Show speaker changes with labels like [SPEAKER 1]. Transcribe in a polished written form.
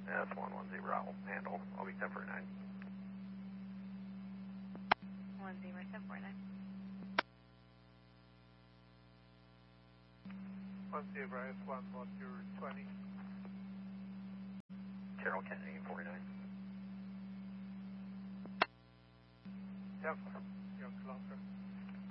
[SPEAKER 1] S110, I'll handle. I'll be 1049.
[SPEAKER 2] 10-1049.
[SPEAKER 3] 10 S11020.
[SPEAKER 1] Carroll Kennedy 49.
[SPEAKER 3] 10 you're closer.